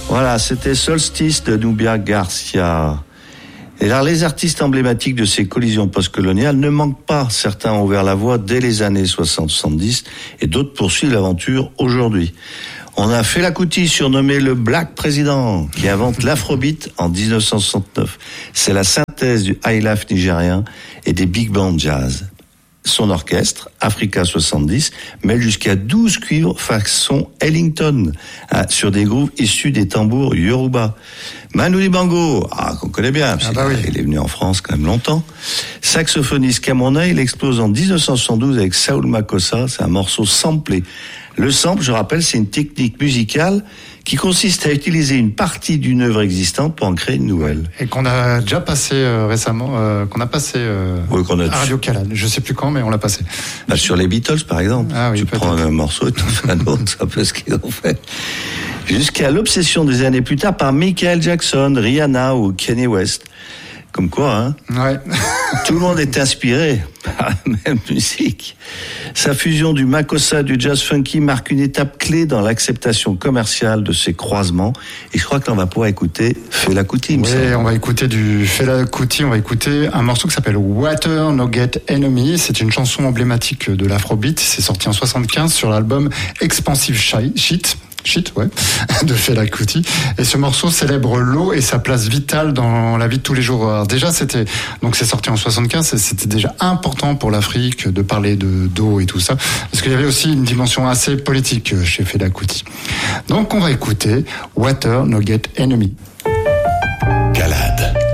Voilà, c'était Solstice de Nubia Garcia. Et alors, les artistes emblématiques de ces collisions postcoloniales ne manquent pas. Certains ont ouvert la voie dès les années 60-70 et d'autres poursuivent l'aventure aujourd'hui. On a Fela Kuti, surnommé le Black President, qui invente l'afrobeat en 1969. C'est la synthèse du high life nigérien et des big band jazz. Son orchestre, Africa 70, mêle jusqu'à 12 cuivres façon Ellington, sur des grooves issus des tambours Yoruba. Manu Dibango, qu'on connaît bien, il est venu en France quand même longtemps. Saxophoniste camerounais, il explose en 1972 avec Saoul Makossa, c'est un morceau samplé. Le sample, je rappelle, c'est une technique musicale qui consiste à utiliser une partie d'une œuvre existante pour en créer une nouvelle. Et qu'on a déjà passé récemment, à Radio Calade. Je sais plus quand, mais on l'a passé. Sur les Beatles, par exemple. Tu prends un morceau et tu en fais un autre, c'est un peu ce qu'ils ont fait. Jusqu'à l'obsession des années plus tard par Michael Jackson, Rihanna ou Kanye West. Comme quoi, hein. Ouais. Tout le monde est inspiré par la même musique. Sa fusion du makossa, du jazz funky marque une étape clé dans l'acceptation commerciale de ces croisements. Et je crois que l'on va pouvoir écouter Fela Kuti. Oui, on va écouter du Fela Kuti. On va écouter un morceau qui s'appelle Water No Get Enemy. C'est une chanson emblématique de l'afrobeat. C'est sorti en 75 sur l'album Expensive Shit, de Fela Kuti. Et ce morceau célèbre l'eau et sa place vitale dans la vie de tous les jours. Alors déjà, c'est sorti en 75, c'était déjà important pour l'Afrique de parler d'eau et tout ça, parce qu'il y avait aussi une dimension assez politique chez Fela Kuti. Donc on va écouter Water No Get Enemy. Calade.